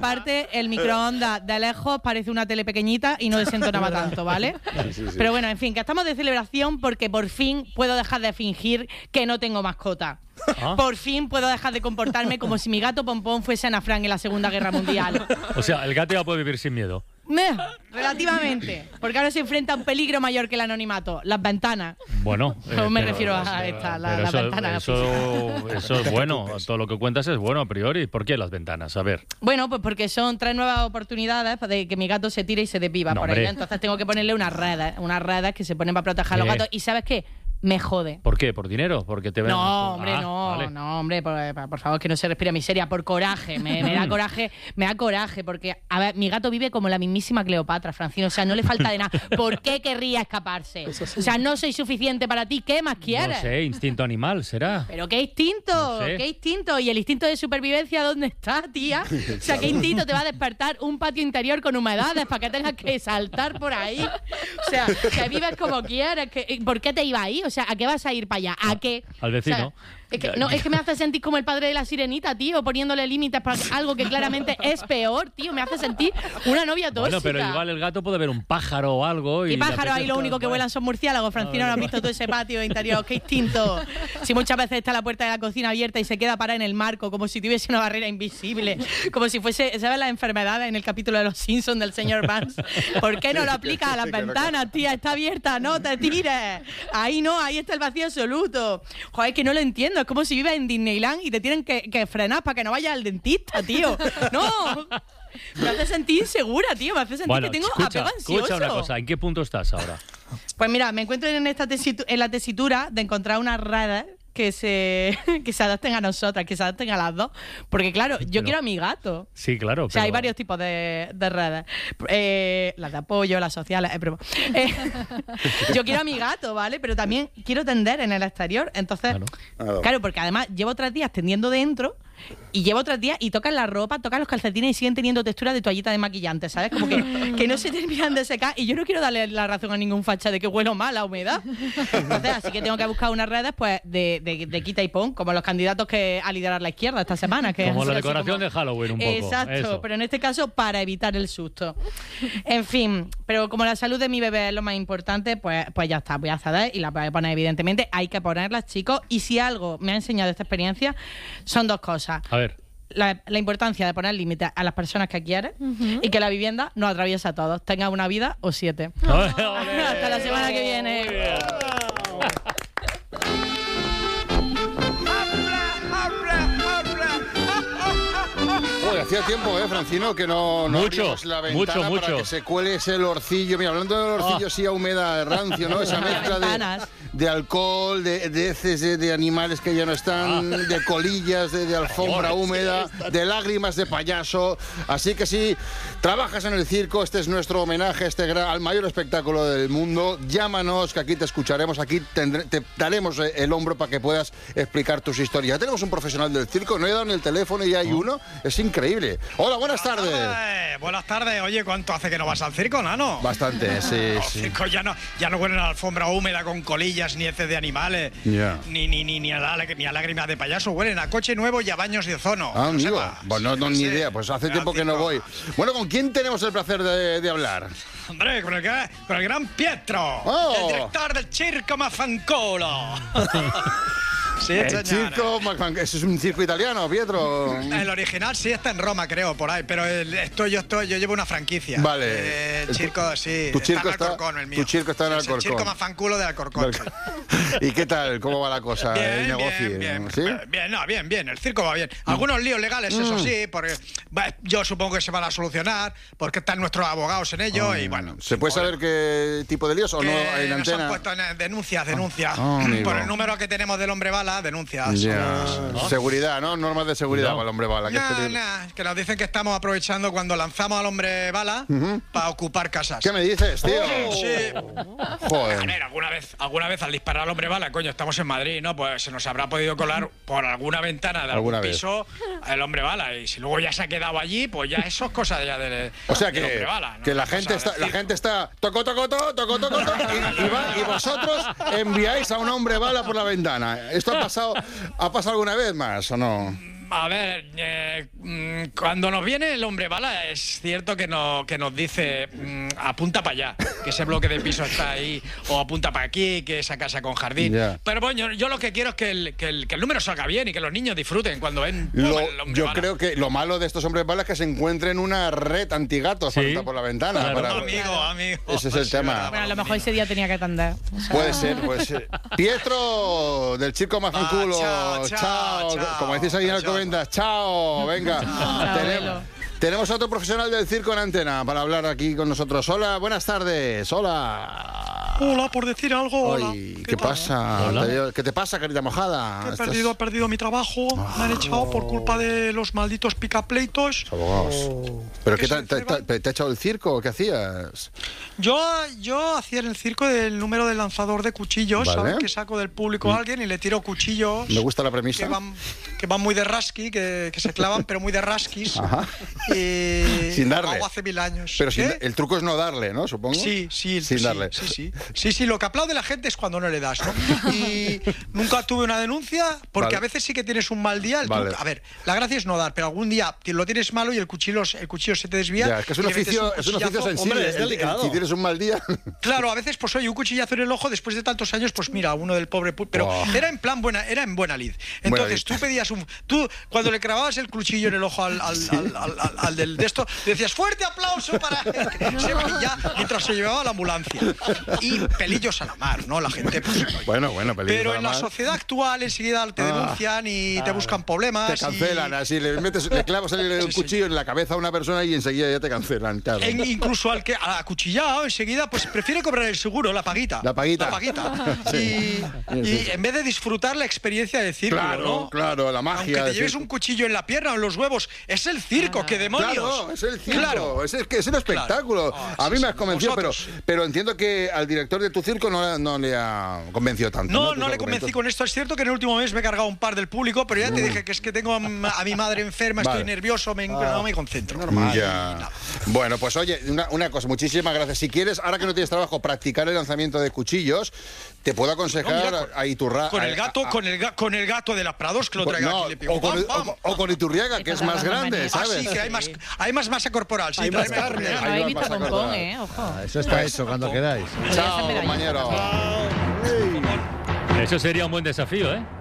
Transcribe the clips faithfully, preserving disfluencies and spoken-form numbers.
parte, el microondas de lejos parece una tele pequeñita y no desentonaba tanto, ¿vale? Sí, sí, sí. Pero bueno, en fin, que estamos de celebración porque por fin puedo dejar de fingir que no tengo mascota. ¿Ah? Por fin puedo dejar de comportarme como si mi gato Pompón fuese Ana Frank en la Segunda Guerra Mundial. O sea, el gato ya puede vivir sin miedo. Meh, relativamente, porque ahora se enfrenta a un peligro mayor que el anonimato, las ventanas. Bueno, no eh, me pero, refiero a esta, la, las eso, ventanas. Eso, eso es bueno, todo lo que cuentas es bueno a priori. ¿Por qué las ventanas? A ver. Bueno, pues porque son tres nuevas oportunidades de que mi gato se tire y se desviva no, por ahí. Entonces tengo que ponerle unas redes, unas redes que se ponen para proteger a los gatos. ¿Y sabes qué? Me jode. ¿Por qué? ¿Por dinero? Porque te ven... No, hombre, ah, no, vale. no, hombre, por, por favor, que no se respire miseria, por coraje, me, me da coraje, me da coraje, porque, a ver, mi gato vive como la mismísima Cleopatra, Francino, o sea, no le falta de nada. ¿Por qué querría escaparse? O sea, no soy suficiente para ti, ¿qué más quieres? No sé, instinto animal, ¿será? ¿Pero qué instinto? No sé. ¿Qué instinto? ¿Y el instinto de supervivencia dónde está, tía? O sea, ¿qué instinto te va a despertar un patio interior con humedades para que tengas que saltar por ahí? O sea, que vives como quieres, que, ¿por qué te iba ahí? O sea, ¿a qué vas a ir para allá? ¿A qué? Al vecino. O sea, es que, no, es que me hace sentir como el padre de la sirenita, tío, poniéndole límites para algo que claramente es peor, tío. Me hace sentir una novia tóxica. Bueno, pero igual el gato puede ver un pájaro o algo. Y, y pájaro ahí lo único que vuelan son murciélagos. Francino, ¿no has visto todo ese patio interior? ¡Qué instinto! Si muchas veces está la puerta de la cocina abierta y se queda parada en el marco, como si tuviese una barrera invisible. Como si fuese, ¿sabes las enfermedades en el capítulo de Los Simpsons del señor Barnes? ¿Por qué no lo aplicas a las ventanas, tía? Está abierta, no te tires. Ahí no, ahí está el vacío absoluto. Joder, es que no lo entiendo. Es como si vives en Disneyland y te tienen que, que frenar para que no vayas al dentista, tío. No, me hace sentir insegura, tío. Me hace sentir bueno, que tengo escucha, apego ansioso. Escucha una cosa, ¿en qué punto estás ahora? Pues mira, me encuentro en esta tesitu- en la tesitura de encontrar unas redes que se que se adapten a nosotras, que se adapten a las dos. Porque claro, yo pero, quiero a mi gato. Sí, claro. O sea, pero... hay varios tipos de, de redes. Eh, las de apoyo, las sociales. Eh, pero, eh, yo quiero a mi gato, ¿vale? Pero también quiero tender en el exterior. Entonces, claro, claro porque además llevo tres días tendiendo dentro. Y llevo otros días y tocan la ropa, tocan los calcetines y siguen teniendo textura de toallita de maquillante, ¿sabes? Como que, que no se terminan de secar. Y yo no quiero darle la razón a ningún facha de que huelo mal a humedad. Entonces, así que tengo que buscar unas redes pues de, de, de quita y pon, como los candidatos que a liderar la izquierda esta semana. Que como la decoración como... de Halloween un poco. Exacto, eso. Pero en este caso para evitar el susto. En fin, pero como la salud de mi bebé es lo más importante, pues, pues ya está, voy a ceder y la voy a poner, evidentemente. Hay que ponerlas, chicos. Y si algo me ha enseñado esta experiencia, son dos cosas. A ver. La, la importancia de poner límites a las personas que quieres uh-huh. y que la vivienda nos atraviesa a todos. Tenga una vida o siete. Oh. Hasta la semana que viene. Hacía tiempo, ¿eh, Francino? Que no, no mucho, abrimos la ventana mucho, para mucho. que se cuele ese olorcillo. Mira, hablando del olorcillo, oh. sí, a humedad, rancio, ¿no? Esa mezcla de, de alcohol, de, de heces de, de animales que ya no están, ah. de colillas, de, de alfombra húmeda, de lágrimas de payaso. Así que si trabajas en el circo, este es nuestro homenaje a este gran, al mayor espectáculo del mundo. Llámanos, que aquí te escucharemos, aquí tendré, te daremos el hombro para que puedas explicar tus historias. Ya tenemos un profesional del circo, no he dado ni el teléfono y ya hay oh. uno. Es increíble. Hola, buenas tardes. Buenas tardes. Buenas tardes. Oye, ¿cuánto hace que no vas al circo, Nano? Bastante, sí, Los sí. circos ya no, ya no huelen a alfombra húmeda con colillas, ni heces de animales, yeah. ni, ni, ni, ni, a la, ni a lágrimas de payaso. Huelen a coche nuevo y a baños de ozono. Ah, amigo. Pues no, no, ni idea. Pues hace tiempo que no voy. Bueno, ¿con quién tenemos el placer de, de hablar? Hombre, con el, con el gran Pietro, oh. el director del Circo Maffancolo. Sí, el circo, eso es un circo italiano, Pietro. El original sí está en Roma, creo, por ahí, pero el, esto yo estoy, yo llevo una franquicia. Vale. Eh, el circo, sí. Tu circo está en está, Alcorcón, el mío. Tu circo está en Alcorcón. El circo Maffanculo de Alcorcón. ¿Y qué tal? ¿Cómo va la cosa? Bien, el negocio. Bien, bien, ¿Sí? bien, no, bien, bien. El circo va bien. Algunos líos legales, eso sí, porque yo supongo que se van a solucionar, porque están nuestros abogados en ello, oh, y bueno. ¿Se puede saber qué tipo de líos o no hay en antena? Nos han puesto en denuncias, denuncias. Oh, por el número que tenemos del hombre bala, denuncias. Yeah. ¿No? Seguridad, ¿no? Normas de seguridad no. para el hombre bala. Que, no, no, que nos dicen que estamos aprovechando cuando lanzamos al hombre bala uh-huh. para ocupar casas. ¿Qué me dices, tío? Oh, sí. Joder. A ver, alguna vez, alguna vez al disparar al hombre bala, coño, estamos en Madrid, ¿no? Pues se nos habrá podido colar por alguna ventana de algún piso el hombre bala. Y si luego ya se ha quedado allí, pues ya eso es cosa ya del, o sea que, del hombre bala, ¿no? Que la gente está, la gente está toco, toco, toco, toco, toco, toco y, y, va, y vosotros enviáis a un hombre bala por la ventana. ¿Esto ha pasado, ha pasado alguna vez más o no? a ver, eh, cuando nos viene el hombre bala, es cierto que, no, que nos dice mmm, apunta para allá, que ese bloque de piso está ahí, o apunta para aquí, que esa casa con jardín. Yeah. Pero bueno, yo, yo lo que quiero es que el, que, el, que el número salga bien y que los niños disfruten cuando ven lo, el hombre Yo bala. creo que lo malo de estos hombres balas es que se encuentren una red antigatos ¿sí? por la ventana. Claro. Para... Amigo, amigo. Ese es el sí, tema. Bueno, a lo mejor ese día tenía que atender. O sea... Puede ser, puede ser. Pietro, del Circo Mafanculo. Ah, chao, chao, chao. chao. Como decís ahí en Alcobendas, chao. Venga. Chao, tenemos, tenemos a otro profesional del circo en antena para hablar aquí con nosotros. Hola, buenas tardes. Hola. Hola, por decir algo, hola. Oy, ¿Qué, ¿Qué pasa? Hola. ¿Qué te pasa, carita mojada? Que he Estás... perdido, he perdido mi trabajo. Oh. Me han echado por culpa de los malditos picapleitos. Abogados. Oh. ¿Pero qué te, te, te, te ha echado el circo? ¿Qué hacías? Yo, yo hacía en el circo el número del lanzador de cuchillos, ¿vale? ¿Sabes? Que saco del público a alguien y le tiro cuchillos. Me gusta la premisa. Que van, que van muy de rasqui, que, que se clavan, pero muy de rasquis. Ajá. Y sin darle. Lo hago hace mil años. Pero sin, el truco es no darle, ¿no? Supongo. Sí, sí. Sin sí, darle. Sí, sí. Sí, sí, lo que aplaude la gente es cuando no le das, ¿no? Y nunca tuve una denuncia, porque vale. a veces sí que tienes un mal día. El vale. truco, a ver, la gracia es no dar, pero algún día lo tienes malo y el cuchillo, el cuchillo se te desvía. Ya, es que es un oficio, un es un oficio sensible. Hombre, es delicado. El, el, si tienes un mal día. Claro, a veces, pues oye, un cuchillazo en el ojo después de tantos años, pues mira, uno del pobre. Pero oh. era en plan buena, era en buena lid. Entonces buena lid. Tú pedías un. Tú, cuando le clavabas el cuchillo en el ojo al, al, ¿sí? al, al, al, al del de esto, decías fuerte aplauso para. Se ya mientras se llevaba la ambulancia. Y pelillos a la mar, ¿no? La gente. Pues, bueno, bueno, pelillos pero a la en mar. la sociedad actual enseguida te denuncian ah, y ah, te buscan problemas. Te cancelan, y... así, le metes, le clavas el, el sí, cuchillo sí. en la cabeza a una persona y enseguida ya te cancelan. Claro. En, incluso al que al acuchillado, enseguida, pues prefiere cobrar el seguro, la paguita. La paguita. La paguita. Sí. Y, y sí. en vez de disfrutar la experiencia de circo, claro, ¿no? Claro, la magia. Aunque te lleves un cuchillo en la pierna o en los huevos, es el circo, ah, qué demonios. Claro, es el circo, claro. es, el, es el espectáculo. Claro. Oh, a mí sí, me has convencido, pero, pero entiendo que al director de tu circo no, no le ha convencido tanto. No, no, no le convencí con esto. Es cierto que en el último mes me he cargado un par del público, pero ya te dije que es que tengo a, a mi madre enferma, vale. estoy nervioso, me, ah. no me concentro. Normal. Ya. No. Bueno, pues oye, una, una cosa, muchísimas gracias. Si quieres, ahora que no tienes trabajo, practicar el lanzamiento de cuchillos, te puedo aconsejar no, mira, a Iturra... Con el gato, a, a, con el ga, con el gato de las Prados que lo traiga no, aquí le pico. O con, ¡Bam, bam! O, o con Iturriaga, que es más grande, ¿sabes? Ah, sí, que hay más, hay más masa corporal. Sí, hay más carne. No hay vista pompón, eh, ojo. Ah, eso está hecho cuando queráis. Chao, compañero. Eso sería un buen desafío, ¿eh?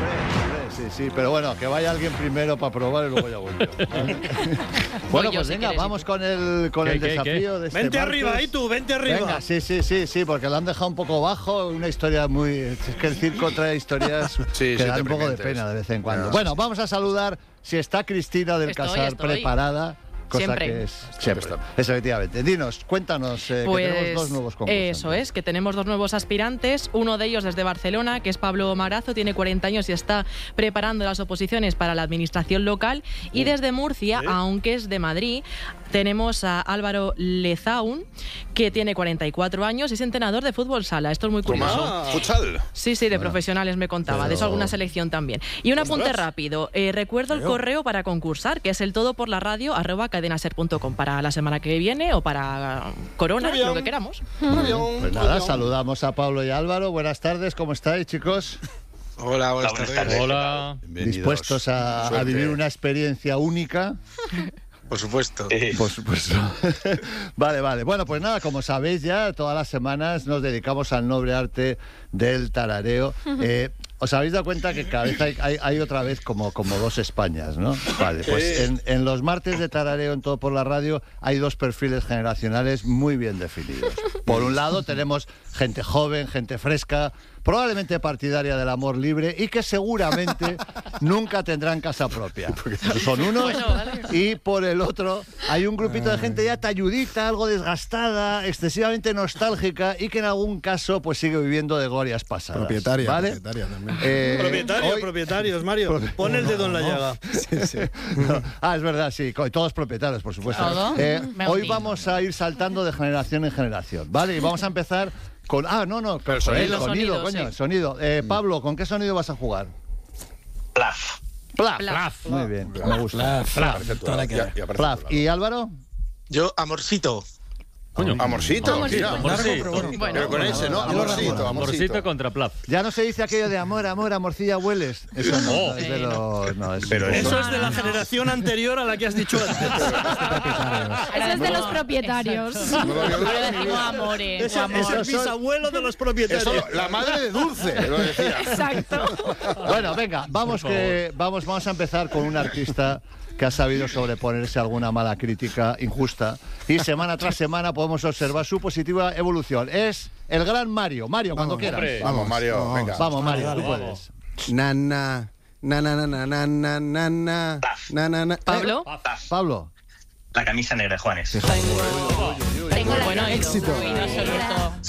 Sí, sí, pero bueno, que vaya alguien primero para probar y luego ya voy yo. ¿Vale? Bueno, pues venga, vamos con el, con el desafío de este Vente martes. arriba, ¿y tú? Vente arriba. Venga, sí, sí, sí, sí, porque lo han dejado un poco bajo, una historia muy... Es que el circo trae historias sí, que sí, dan un poco de pena de vez en cuando. No, bueno, sí. Vamos a saludar si está Cristina del estoy, Casar estoy. preparada. Cosa siempre. Que es siempre. Es efectivamente. Dinos, cuéntanos, eh, pues, que tenemos dos nuevos concursantes. Eso es, que tenemos dos nuevos aspirantes. Uno de ellos desde Barcelona, que es Pablo Marazo, tiene cuarenta años y está preparando las oposiciones para la administración local. Y uh, desde Murcia, ¿eh? aunque es de Madrid, tenemos a Álvaro Lezaun, que tiene cuarenta y cuatro años y es entrenador de fútbol sala. Esto es muy curioso. Ah, futsal. Sí, sí, de bueno, profesionales me contaba. Pero... De eso alguna selección también. Y un apunte rápido. Eh, recuerdo el correo para concursar, que es el todo por la radio arroba cadenaser punto com para la semana que viene o para Corona, lo que queramos. Pues nada, saludamos a Pablo y a Álvaro. Buenas tardes, ¿cómo estáis, chicos? Hola, buenas tardes. Hola. ¿Dispuestos a, a vivir una experiencia única? Por supuesto. Por supuesto. Vale, vale. Bueno, pues nada, como sabéis ya, todas las semanas nos dedicamos al noble arte del tarareo. Eh, ¿Os habéis dado cuenta que cada vez hay, hay, hay otra vez como, como dos Españas, ¿no? Vale, pues en, en los martes de tarareo en Todo por la Radio hay dos perfiles generacionales muy bien definidos. Por un lado tenemos gente joven, gente fresca, probablemente partidaria del amor libre y que seguramente nunca tendrán casa propia. Son unos. Bueno, vale. Y por el otro hay un grupito de gente ya talludita, algo desgastada, excesivamente nostálgica y que en algún caso pues sigue viviendo de glorias pasadas. Propietaria, ¿vale? propietaria también. Eh, propietarios, hoy... propietarios, Mario. Pro... Pon el dedo en la llaga. Sí, sí. No. Ah, es verdad, sí. Todos propietarios, por supuesto. Eh, hoy vamos a ir saltando de generación en generación, ¿vale? Y vamos a empezar con... Ah, no, no. Pero sonido, el sonido, sonido, coño, sí. sonido. Eh, Pablo, ¿con qué sonido vas a jugar? Plaf. Plaf. Plaf. Muy bien, me gusta. Plaf. Plaf. Plaf. ¿Y Álvaro? Yo, amorcito. Coño. Amorcito, Amorcito. mira. Amorcito. Bueno, Bueno, pero con ese, ¿no? Amorcito, Amorcito amorcito. contra Plaf. Ya no se dice aquello de amor, amor, amorcilla hueles. Eso no, Oh. es de los... No, es Pero un poco- Eso es de la generación anterior a la que has dicho antes. Eso es de los propietarios. No lo había oído Ahora en mi decimos vida. amores. o Ese amor. es el bisabuelo de los propietarios. Eso, la madre de Dulce, lo decía. Exacto. Bueno, venga, vamos, que, vamos, vamos a empezar con un artista que ha sabido sobreponerse a alguna mala crítica injusta y semana tras semana podemos observar su positiva evolución. Es el gran Mario. Mario, cuando quieras. hombre. Vamos, Mario, venga. Vamos, Mario, Dale, tú dale, puedes. Na, na, na, na, na, na, na, na, na, na, na, na, na. Pablo. Pablo. La camisa negra de Juanes. Tengo la bueno, éxito. Absoluto.